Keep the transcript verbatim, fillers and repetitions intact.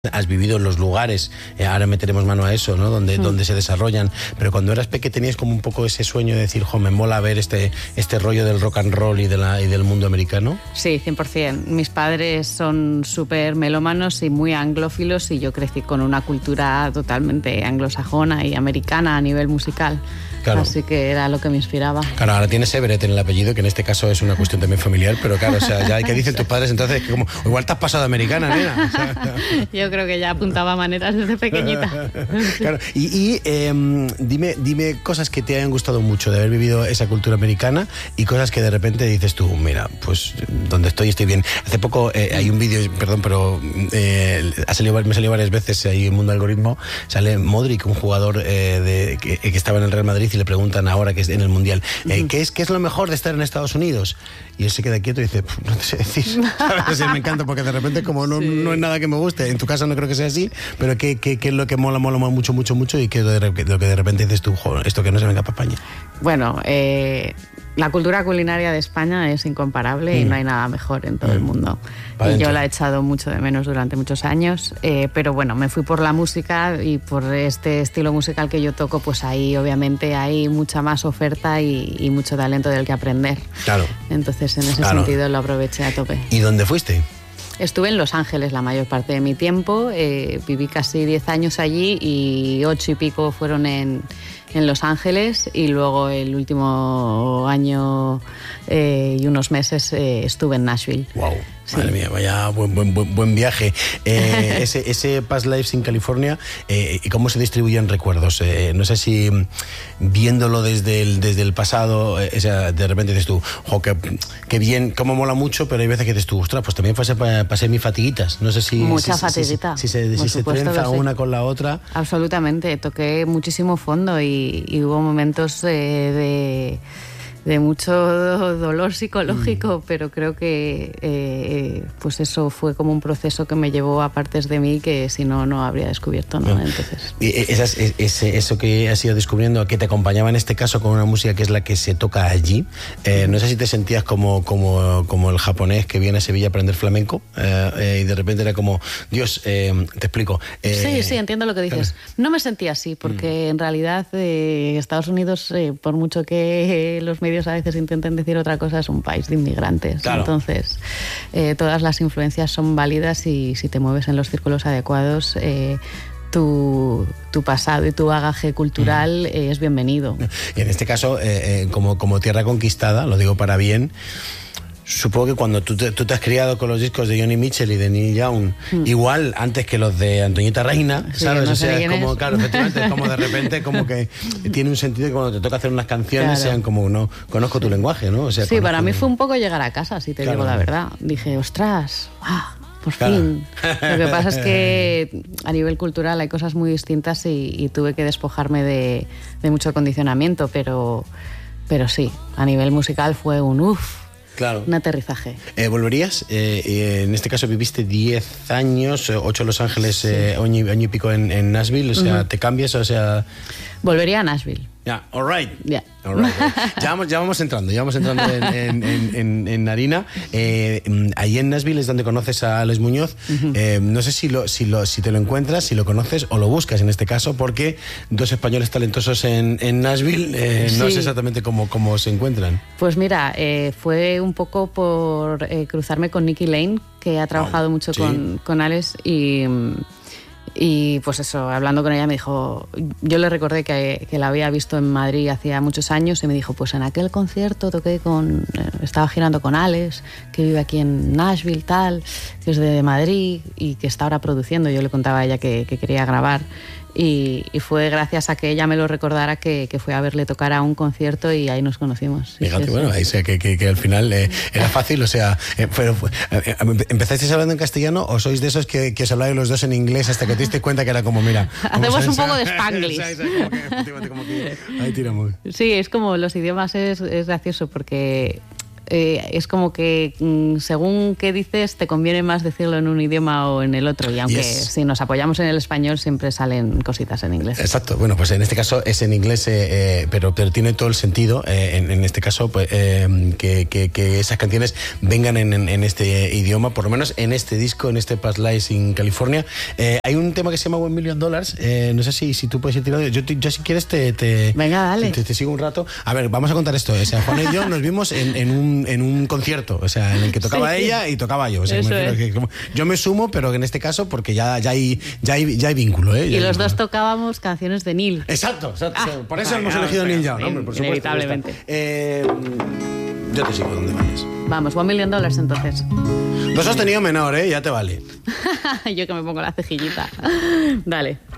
Has vivido en los lugares, eh, ahora meteremos mano a eso, ¿no? Donde, mm. donde se desarrollan, pero cuando eras pequeño tenías como un poco ese sueño de decir, jo, me mola ver este, este rollo del rock and roll y, de la, y del mundo americano. Sí, cien por ciento. Mis padres son súper melómanos y muy anglófilos y yo crecí con una cultura totalmente anglosajona y americana a nivel musical. Claro. Así que era lo que me inspiraba. Claro, ahora tienes Everett en el apellido, que en este caso es una cuestión también familiar, pero claro, o sea, ya ¿qué dicen tus padres entonces? Que como, igual te has pasado americana, nena. O sea, yo creo que ya apuntaba maneras desde pequeñita. Claro, y, y eh, dime, dime cosas que te hayan gustado mucho de haber vivido esa cultura americana y cosas que de repente dices tú, mira, pues donde estoy estoy bien. Hace poco eh, hay un vídeo, perdón, pero eh, ha salido, me ha salido varias veces ahí en Mundo Algoritmo, sale Modric, un jugador eh, de, que, que estaba en el Real Madrid, y le preguntan ahora que es en el Mundial, eh, ¿qué, es, ¿qué es lo mejor de estar en Estados Unidos? Y él se queda quieto y dice, no te sé decir. ¿Sabes? Me encanta porque de repente como no, sí. no es nada que me guste, en tu caso no creo que sea así, pero ¿qué, qué, qué es lo que mola, mola mucho, mucho, mucho y qué es lo, de, lo que de repente dices tú, joder, esto que no se venga para España? Bueno, eh... la cultura culinaria de España es incomparable mm. y no hay nada mejor en todo mm. el mundo. Y yo la he echado mucho de menos durante muchos años, eh, pero bueno, me fui por la música y por este estilo musical que yo toco, pues ahí obviamente hay mucha más oferta y, y mucho talento del que aprender. Claro. Entonces en ese claro. sentido lo aproveché a tope. ¿Y dónde fuiste? Estuve en Los Ángeles la mayor parte de mi tiempo, eh, viví casi diez años allí y ocho y pico fueron en, en Los Ángeles y luego el último año eh, y unos meses eh, estuve en Nashville. Wow. Sí. Madre mía, vaya buen, buen, buen, buen viaje. Eh, ese, ese Past Lives en California, eh, ¿y cómo se distribuyen recuerdos? Eh, no sé si viéndolo desde el, desde el pasado, eh, o sea, de repente dices tú, jo, qué, qué bien, cómo mola mucho, pero hay veces que dices tú, ostras, pues también pasé, pasé mis fatiguitas. No sé si... Mucha si, fatiguita. Si, si, si, si se trenza una con la otra. Absolutamente, toqué muchísimo fondo y, y hubo momentos de... de... de mucho dolor psicológico, mm. pero creo que eh, pues eso fue como un proceso que me llevó a partes de mí que si no, no habría descubierto, ¿no? Bueno, entonces... esas, ese, eso que has ido descubriendo, que te acompañaba en este caso con una música que es la que se toca allí, eh, no sé si te sentías como, como, como el japonés que viene a Sevilla a aprender flamenco eh, eh, y de repente era como, Dios, eh, te explico. Eh, sí, sí, entiendo lo que dices. No me sentía así, porque mm. en realidad eh, Estados Unidos, eh, por mucho que eh, los medios a veces intenten decir otra cosa, es un país de inmigrantes. Claro. Entonces, eh, todas las influencias son válidas y si te mueves en los círculos adecuados, eh, tu, tu pasado y tu bagaje cultural eh, es bienvenido. Y en este caso, eh, eh, como, como tierra conquistada, lo digo para bien, supongo que cuando tú te, tú te has criado con los discos de Johnny Mitchell y de Neil Young, mm. igual antes que los de Antoñita Reina, sí, ¿sabes? No o sea, es como, es. claro, efectivamente, es como de repente, como que tiene un sentido que cuando te toca hacer unas canciones claro. sean como, no, conozco tu lenguaje, ¿no? O sea, sí, conozco... para mí fue un poco llegar a casa, si te claro. digo la verdad. Dije, ostras, ah, por claro. fin. Lo que pasa es que a nivel cultural hay cosas muy distintas y, y tuve que despojarme de, de mucho condicionamiento, pero, pero sí, a nivel musical fue un uff. Claro. Un aterrizaje. Eh, ¿Volverías? Eh, eh, en este caso viviste diez años, ocho en Los Ángeles, sí. eh, año, año y pico en, en Nashville, o sea, uh-huh. ¿te cambias? O sea... Volvería a Nashville. Ya, yeah, all right. Yeah. All right. Ya, vamos, ya vamos entrando, ya vamos entrando en, en, en, en, en harina. Eh, ahí en Nashville es donde conoces a Alex Muñoz. Uh-huh. Eh, no sé si, lo, si, lo, si te lo encuentras, si lo conoces o lo buscas en este caso, porque dos españoles talentosos en, en Nashville, eh, sí. no sé exactamente cómo, cómo se encuentran. Pues mira, eh, fue un poco por eh, cruzarme con Nikki Lane, que ha trabajado oh, mucho sí. con, con Alex y... Y pues eso, hablando con ella me dijo, yo le recordé que, que la había visto en Madrid hacía muchos años y me dijo, pues en aquel concierto toqué con, eh, estaba girando con Alex, que vive aquí en Nashville, tal, que es de Madrid y que está ahora produciendo. Yo le contaba a ella que, que quería grabar y, y fue gracias a que ella me lo recordara que, que fue a verle tocar a un concierto y ahí nos conocimos. Sí, Fíjate, sí, bueno, sí. ahí sé que, que, que al final eh, era fácil, o sea, eh, pero eh, ¿empezasteis hablando en castellano o sois de esos que, que os habláis los dos en inglés hasta que te diste cuenta que era como, mira... Hacemos un poco de Spanglish. como que, como que, ahí tiramos. Sí, es como los idiomas, es, es gracioso porque... eh, es como que mm, según qué dices te conviene más decirlo en un idioma o en el otro, y aunque yes. si nos apoyamos en el español siempre salen cositas en inglés. Exacto, bueno, pues en este caso es en inglés, eh, eh, pero, pero tiene todo el sentido, eh, en, en este caso, pues, eh, que, que, que esas canciones vengan en, en, en este idioma, por lo menos en este disco, en este Past Lives in California. Eh, hay un tema que se llama One Million Dollars, eh, no sé si, si tú puedes ir tirando, yo, yo si quieres te, te, Venga, dale. te, te sigo un rato. A ver, vamos a contar esto, o sea, Juan y yo nos vimos en, en, un, en un concierto, o sea, en el que tocaba sí, ella y tocaba yo, o sea, me es. que, como, yo me sumo, pero en este caso porque ya, ya, hay, ya, hay, ya hay vínculo. ¿eh? Y ya los vínculo. dos tocábamos canciones de Neil. Exacto, exacto. Ah, por eso vale, hemos vamos, elegido Neil Young, in, hombre, por supuesto. Inevitablemente. Eh, yo te sigo donde vayas. Vamos, One Million Dollars entonces. Lo has tenido menor, ¿eh? Ya te vale. Yo que me pongo la cejillita. Dale.